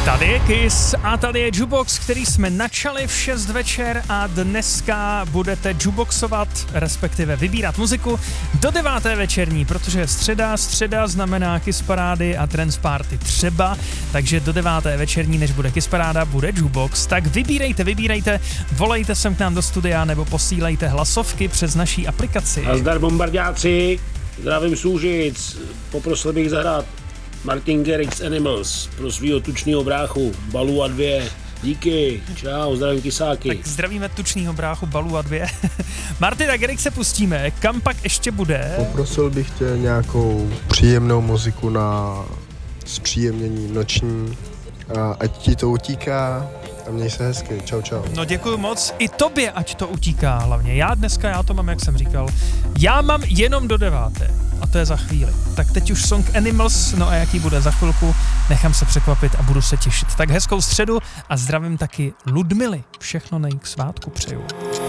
Tady je Kiss a tady je Jukebox, který jsme načali v 6 večer a dneska budete jukeboxovat, respektive vybírat muziku do 9. večerní, protože je středa znamená Kiss parády a Trance Party třeba, takže do 9. večerní, než bude Kiss paráda, bude Jukebox, tak vybírejte, volejte sem k nám do studia nebo posílejte hlasovky přes naší aplikaci. A zdar bombardáci, zdravím z Úžic, poprosil bych zahrát Martin Garrix Animals pro svýho tučnýho bráchu Balu a 2. Díky, čau, zdravím Kisáky. Tak zdravíme tučnýho bráchu Balu a 2. Martina Garrixe pustíme, kam pak ještě bude? Poprosil bych tě nějakou příjemnou muziku na zpříjemnění noční, a ať ti to utíká a měj se hezky, čau. No děkuju moc, i tobě ať to utíká hlavně. Já to mám, jak jsem říkal, já mám jenom do 9. a to je za chvíli. Tak teď už song Animals, no a jaký bude za chvilku, nechám se překvapit a budu se těšit. Tak hezkou středu a zdravím taky Ludmily. Všechno na jejich svátku přeju.